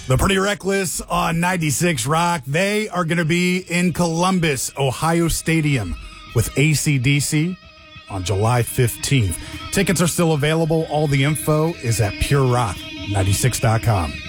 The Pretty Reckless on 96 Rock. They are going to be in Columbus, Ohio Stadium with AC/DC on July 15th. Tickets are still available. All the info is at purerock96.com.